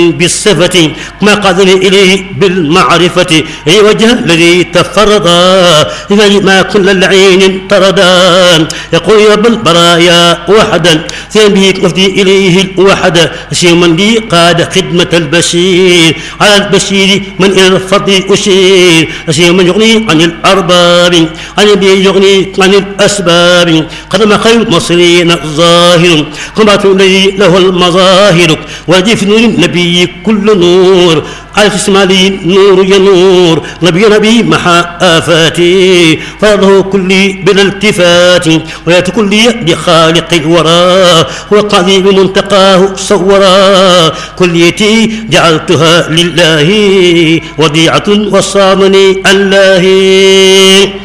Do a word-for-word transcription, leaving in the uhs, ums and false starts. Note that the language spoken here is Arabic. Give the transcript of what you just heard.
بالصفة ما قادني إليه بالمعرفة أي وجه الذي تفردا ما كل العين طردا يقول يا بالبرايا وحدا ثاني أفدي إليه الوحد شيء من لي قاد خدمة البشير على البشير من إلى الفضل أشير شيء من يغني عن الأرباب عن الذي يغني عن الأسباب قدم خير المصريين ظاهر قمت الذي له المظاهر وجفن النبي كل نور على اسمالي نور ينور نبي نبي محا آفاتي فرضه كلي بلا التفات ويات كلي بخالق الورى وقضي بمنتقاه صورا كليتي جعلتها لله وديعة وصامني الله